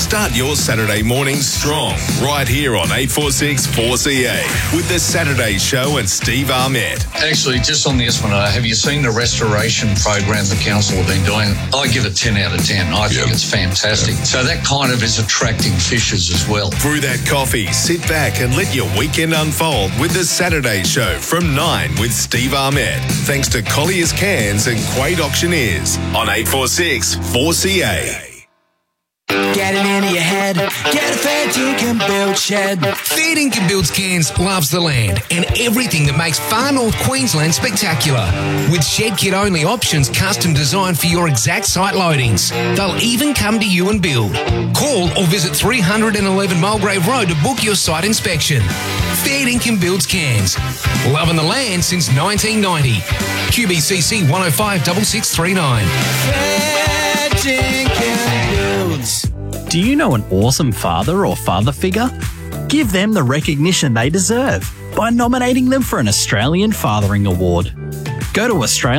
Start your Saturday morning strong right here on 846 4CA with The Saturday Show and Steve Armett. Actually, just on this one, have you seen the restoration program the council have been doing? I give it 10 out of 10. I think it's fantastic. So that kind of is attracting fishers as well. Brew that coffee, sit back and let your weekend unfold with The Saturday Show from 9 with Steve Armett. Thanks to Collier's Cans and Quade Auctioneers on 846 4CA. Get it into your head. Get a Fair Dinkum build shed. Fair Dinkum Builds Cairns loves the land and everything that makes far north Queensland spectacular. With shed kit only options custom designed for your exact site loadings. They'll even come to you and build. Call or visit 311 Mulgrave Road to book your site inspection. Fair Dinkum Builds Cairns. Loving the land since 1990. QBCC 105 6639. Fair Dinkum Builds. Do you know an awesome father or father figure? Give them the recognition they deserve by nominating them for an Australian Fathering Award. Go to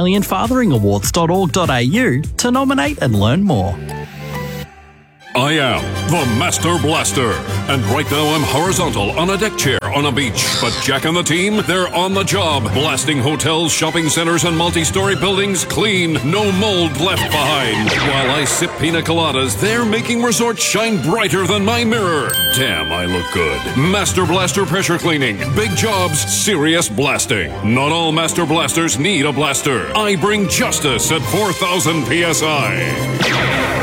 australianfatheringawards.org.au to nominate and learn more. I am the Master Blaster, and right now I'm horizontal on a deck chair on a beach. But Jack and the team, they're on the job, blasting hotels, shopping centres and multi-story buildings clean, no mold left behind. While I sip pina coladas, they're making resorts shine brighter than my mirror. Damn, I look good. Master Blaster Pressure Cleaning. Big jobs, serious blasting. Not all Master Blasters need a blaster. I bring justice at 4,000 PSI.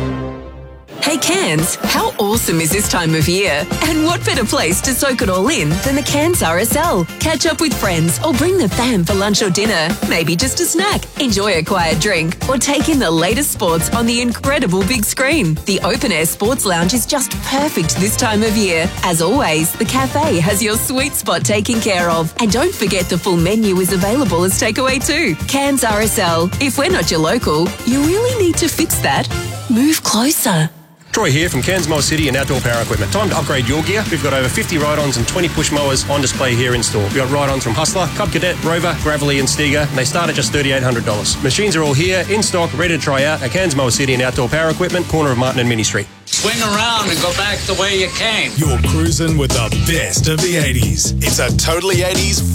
Hey Cairns, how awesome is this time of year? And what better place to soak it all in than the Cairns RSL? Catch up with friends or bring the fam for lunch or dinner. Maybe just a snack. Enjoy a quiet drink or take in the latest sports on the incredible big screen. The Open Air Sports Lounge is just perfect this time of year. As always, the cafe has your sweet spot taken care of. And don't forget the full menu is available as takeaway too. Cairns RSL. If we're not your local, you really need to fix that. Move closer. Troy here from Cairns Mower City and Outdoor Power Equipment. Time to upgrade your gear. We've got over 50 ride-ons and 20 push mowers on display here in store. We've got ride-ons from Hustler, Cub Cadet, Rover, Gravelly and Stiga, and they start at just $3,800. Machines are all here, in stock, ready to try out at Cairns Mower City and Outdoor Power Equipment, corner of Martin and Mini Street. Swing around and go back the way you came. You're cruising with the best of the 80s. It's a totally 80s